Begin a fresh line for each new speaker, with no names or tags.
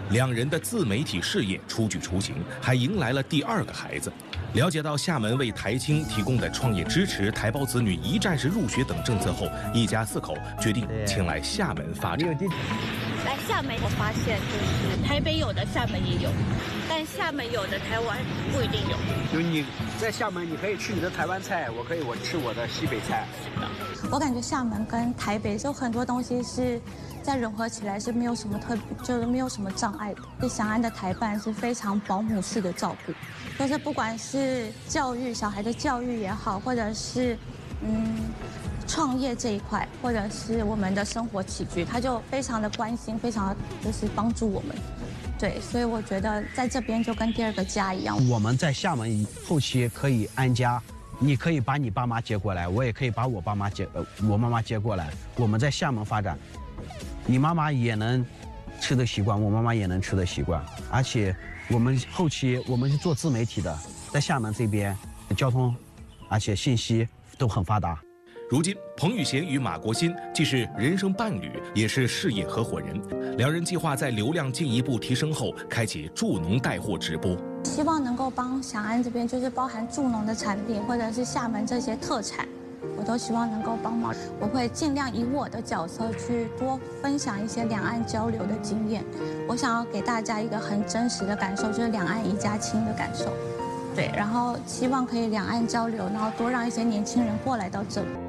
两人的自媒体事业初具雏形，还迎来了第2个孩子。了解到厦门为台青提供的创业支持、台胞子女一站式入学等政策后，一家4口决定前来厦门发展。
来厦门，我发现就是台北有的，厦门也有，但厦门有的，台湾不一定有。
就你在厦门，你可以吃你的台湾菜，我吃我的西北菜。
是的，
我感觉厦门跟台北就很多东西是再融合起来是没有什么就是没有什么障碍的。对翔安的台办是非常保姆式的照顾，就是不管是教育小孩的教育也好，或者是创业这一块，或者是我们的生活起居，他就非常的关心，非常就是帮助我们。对，所以我觉得在这边就跟第2个家一样。
我们在厦门后期可以安家，你可以把你爸妈接过来，我也可以把我妈妈接过来。我们在厦门发展，你妈妈也能吃得习惯，我妈妈也能吃得习惯。而且我们后期我们是做自媒体的，在厦门这边交通，而且信息都很发达。
如今，彭宇贤与马国新既是人生伴侣，也是事业合伙人。两人计划在流量进一步提升后，开启助农带货直播。
希望能够帮翔安这边，就是包含助农的产品，或者是厦门这些特产，我都希望能够帮忙。我会尽量以我的角色去多分享一些两岸交流的经验。我想要给大家一个很真实的感受，就是两岸一家亲的感受。对，然后希望可以两岸交流，然后多让一些年轻人过来到这里。